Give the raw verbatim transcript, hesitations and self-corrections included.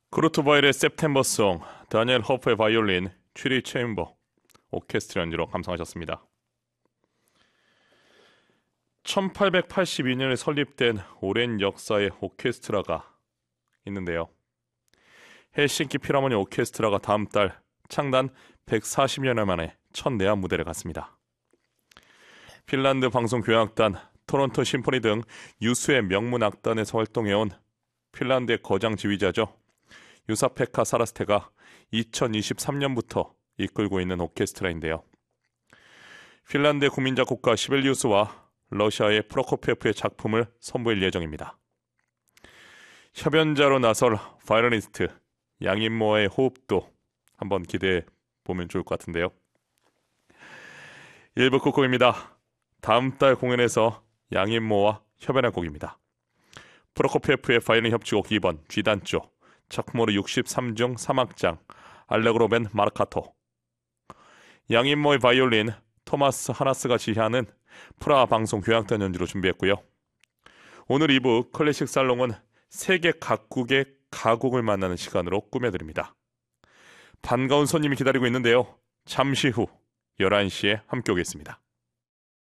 쿠르트바일의 september송, 다니엘 허프의 바이올린, 취리 체인버, 오케스트라 연주로 감상하셨습니다. 천팔백팔십이 년에 설립된 오랜 역사의 오케스트라가 있는데요. 헬싱키 필하모니 오케스트라가 다음 달 창단 백사십 년여 만에 첫 내한 무대를 갔습니다. 핀란드 방송교향악단, 토론토 심포니 등 유수의 명문 악단에서 활동해온 핀란드의 거장 지휘자죠. 유사페카 사라스테가 이천이십삼 년부터 이끌고 있는 오케스트라인데요. 핀란드의 국민작곡가 시벨리우스와 러시아의 프로코피에프의 작품을 선보일 예정입니다. 협연자로 나설 바이올리니스트 양인모의 호흡도 한번 기대해 보면 좋을 것 같은데요. 일 부 끝곡입니다. 다음 달 공연에서 양인모와 협연할 곡입니다. 프로코피에프의 바이올린 협주곡 이 번 G단조, 작품으로 육십삼 중 삼 악장 알레그로 벤 마르카토. 양인모의 바이올린, 토마스 하나스가 지휘하는 프라하 방송 교향악단 연주로 준비했고요. 오늘 이 부 클래식 살롱은 세계 각국의 가곡을 만나는 시간으로 꾸며드립니다. 반가운 손님이 기다리고 있는데요. 잠시 후 열한 시에 함께 오겠습니다.